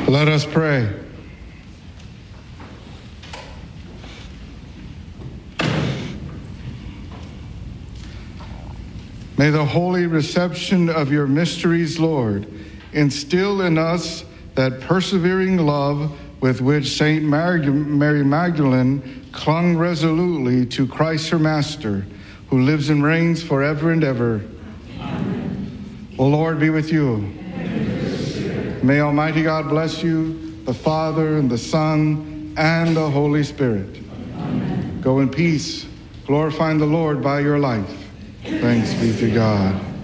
Let us pray. May the holy reception of your mysteries, Lord, instill in us that persevering love with which St. Mary Magdalene clung resolutely to Christ her Master, who lives and reigns forever and ever. Amen. O Lord, be with you. May Almighty God bless you, the Father, and the Son, and the Holy Spirit. Amen. Go in peace, glorifying the Lord by your life. Thanks be to God.